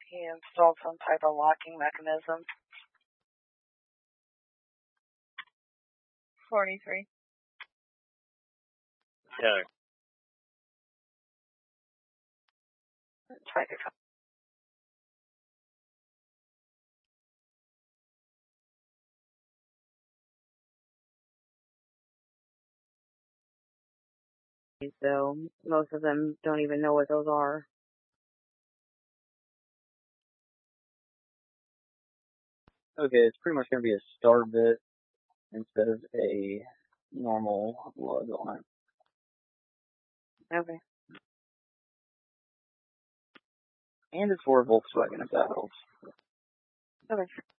he installed some type of locking mechanism. 43. Yeah. Try to come. So most of them don't even know what those are. Okay, it's pretty much going to be a star bit instead of a normal lug on it. Okay. And it's for Volkswagen, if that helps. Okay.